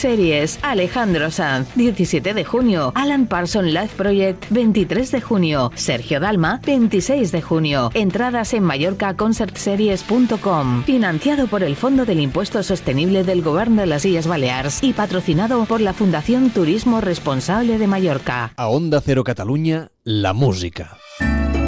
Series, Alejandro Sanz, 17 de junio, Alan Parsons Live Project, 23 de junio, Sergio Dalma, 26 de junio. Entradas en mallorcaconcertseries.com. Financiado por el Fondo del Impuesto Sostenible del Govern de las Illes Balears y patrocinado por la Fundación Turismo Responsable de Mallorca. A Onda Cero Catalunya, la música.